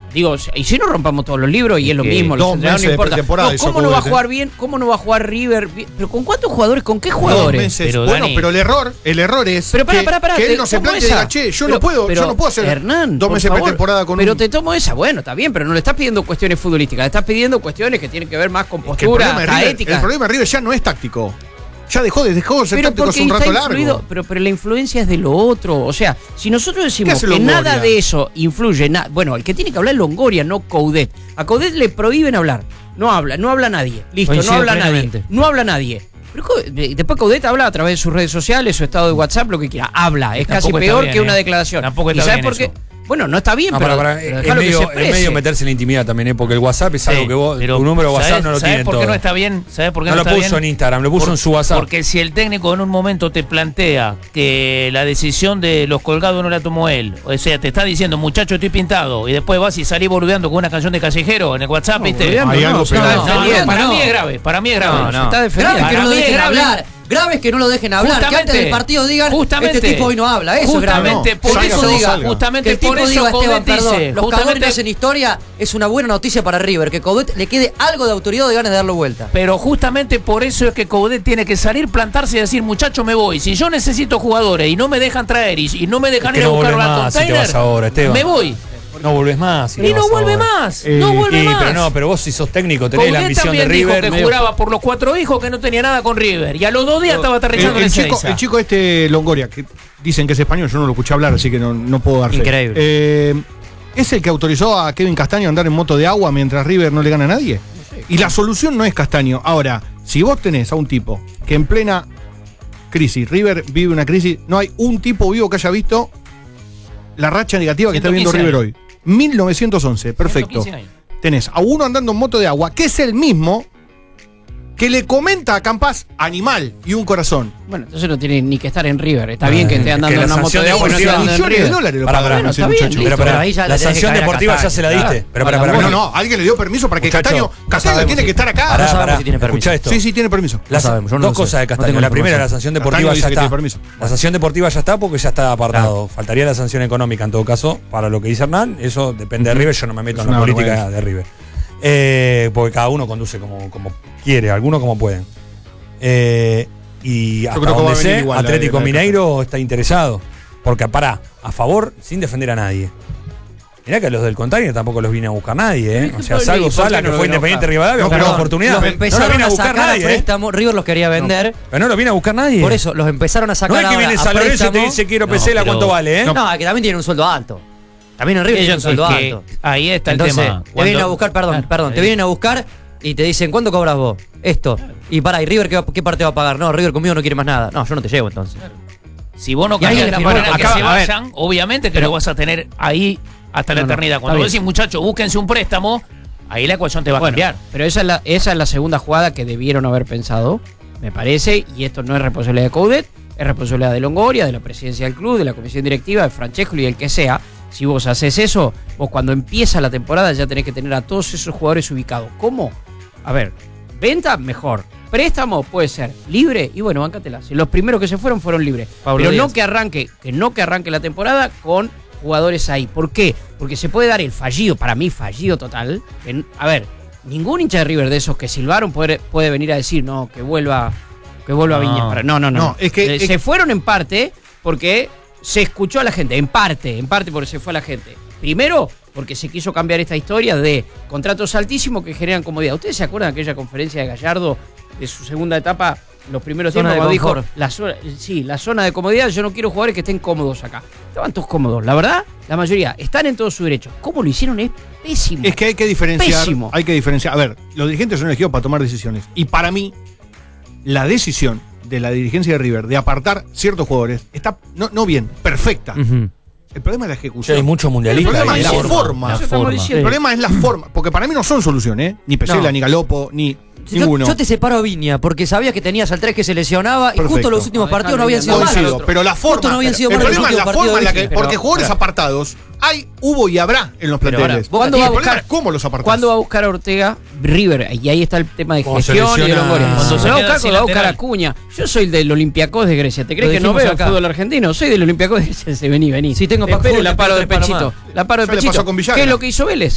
Digo, y si no rompamos todos los libros y es lo mismo, los entrenadores no importa. ¿Cómo no va a jugar bien? ¿Cómo no va a jugar River? ¿Pero con cuántos jugadores? ¿Con qué jugadores? Pero, bueno, Dani, pero el error es que él no se plantea y diga, che, yo no puedo hacer Hernán, 2 meses de pretemporada con Pero te tomo esa, bueno, está bien, pero no le estás pidiendo cuestiones futbolísticas, le estás pidiendo cuestiones que tienen que ver más con postura, ética. El problema de River ya no es táctico. Ya dejó de ser táctico hace un rato largo. Pero la influencia es de lo otro. O sea, si nosotros decimos que nada de eso influye, bueno, el que tiene que hablar es Longoria, no Coudet. A Coudet le prohíben hablar. No habla nadie. Listo, no habla nadie. No habla nadie. Pero después Coudet habla a través de sus redes sociales, su estado de WhatsApp, lo que quiera. Habla. Es casi peor que una declaración. Tampoco está ¿Y sabes bien por qué? Bueno, no está bien, pero es medio meterse en la intimidad también, porque el WhatsApp es algo que vos, tu número de WhatsApp no lo tiene todo. ¿Sabés por qué no está bien? ¿Sabés por qué no lo puso en Instagram, lo puso en su WhatsApp? Porque si el técnico en un momento te plantea que la decisión de los colgados no la tomó él, o sea, te está diciendo, muchacho, estoy pintado, y después vas y salís boludeando con una canción de Callejero en el WhatsApp, ¿viste? Para mí es grave, Se está defendiendo. Que no lo dejen hablar. Grave es que no lo dejen hablar, que antes del partido digan, este tipo hoy no habla, eso justamente, es grave. Justamente que el tipo por eso diga, Esteban, dice, perdón, los cagones hacen historia, es una buena noticia para River, que Coudet le quede algo de autoridad o de ganas de darlo vuelta. Pero justamente por eso es que Coudet tiene que salir, plantarse y decir, muchacho, me voy. Si yo necesito jugadores y no me dejan traer y no me dejan ir a buscar la container, me voy. No volvés más. Y no vuelve más. No vuelve más. Pero vos si sos técnico tenés la ambición de River. Dijo que juraba por los 4 hijos que no tenía nada con River. Y a los 2 días estaba aterrizando el chico Longoria, que dicen que es español, yo no lo escuché hablar, así que no puedo dar fe. Increíble. ¿Es el que autorizó a Kevin Castaño a andar en moto de agua mientras River no le gana a nadie? No sé. Y la solución no es Castaño. Ahora, si vos tenés a un tipo que en plena crisis, River vive una crisis, no hay un tipo vivo que haya visto la racha negativa que está viendo River hoy. 1911, perfecto. Tenés a uno andando en moto de agua, que es el mismo que le comenta a Campas animal y un corazón. Bueno, entonces no tiene ni que estar en River. Está bien que esté andando en una moto de agua y no esté andando en millones de River. dólares lo pagaron ese muchacho. Pero la sanción deportiva ya se la diste. No, alguien le dio permiso para que Castaño tiene que estar acá. No sabemos si tiene permiso. Sí, tiene permiso. Dos cosas de Castaño. La primera, la sanción deportiva ya está. La sanción deportiva ya está porque ya está apartado. Faltaría la sanción económica en todo caso. Para lo que dice Hernán, eso depende de River. Yo no me meto en la política de River. Porque cada uno conduce como quiere, algunos como pueden. Y hasta donde sé, Atlético Mineiro está interesado. Porque a favor, sin defender a nadie. Mirá que a los del Container tampoco los viene a buscar nadie, O sea, salvo Sala, que fue Independiente Rivadavia, pero una oportunidad. Los empezaron a buscar nadie, préstamo, River los quería vender. Pero no los viene a buscar nadie. Por eso, los empezaron a sacar. No es que viene San Lorenzo y te dice quiero Pesela, ¿cuánto vale, No, que también tienen un sueldo alto. También en River tienen un sueldo alto. Ahí está entonces, el tema. Te vienen a buscar, te vienen a buscar y te dicen, ¿cuánto cobras vos? Esto. Y ¿y River qué parte va a pagar? No, River conmigo no quiere más nada. No, yo no te llevo entonces. Si vos no cambias la manera que se vayan, obviamente que lo vas a tener ahí hasta la eternidad. Cuando vos decís, muchachos, búsquense un préstamo, ahí la ecuación te va a cambiar. Pero esa es la segunda jugada que debieron haber pensado, me parece, y esto no es responsabilidad de Coudet, es responsabilidad de Longoria, de la presidencia del club, de la comisión directiva, de Francesco y el que sea. Si vos haces eso, vos cuando empieza la temporada ya tenés que tener a todos esos jugadores ubicados. ¿Cómo? A ver, venta, mejor. Préstamo, puede ser. Libre, y bueno, báncatela. Si los primeros que se fueron libres. Pero no que arranque la temporada con jugadores ahí. ¿Por qué? Porque se puede dar el fallido, para mí fallido total. A ver, ningún hincha de River de esos que silbaron puede venir a decir, no, que vuelva Viñas. No. Es que se fueron en parte porque se escuchó a la gente, en parte porque se fue a la gente. Primero, porque se quiso cambiar esta historia de contratos altísimos que generan comodidad. ¿Ustedes se acuerdan de aquella conferencia de Gallardo de su segunda etapa, los primeros tiempos, cuando dijo la zona de comodidad, yo no quiero jugadores que estén cómodos acá? Estaban todos cómodos, la verdad, la mayoría están en todo su derecho. ¿Cómo lo hicieron? Es pésimo. Es que hay que diferenciar. Pésimo. Hay que diferenciar. A ver, los dirigentes son elegidos para tomar decisiones. Y para mí, la decisión de la dirigencia de River de apartar ciertos jugadores está no bien, perfecta. El problema es la ejecución. Hay muchos mundialistas. El problema es la forma. El problema es la forma. Porque para mí no son soluciones, ni Pesela, ni Galopo, ni ninguno. Yo te separo a Viña, porque sabías que tenías al 3 que se lesionaba. Perfecto. Y justo los últimos partidos no habían sido malos. Pero la forma. El problema es la forma en la que. Porque jugadores apartados hubo y habrá en los planteles. ¿Cuándo va a buscar cómo los apartados? ¿Cuándo va a buscar a Ortega? River, y ahí está el tema de gestión y de Longoria. Cuando se va a buscar a Acuña. Yo soy del Olympiacos de Grecia. ¿Te crees que no veo el fútbol argentino? Soy del Olympiacos de Grecia. Vení. Si tengo papel, la paro de pechito. La paro de pechito. ¿Qué es lo que hizo Vélez?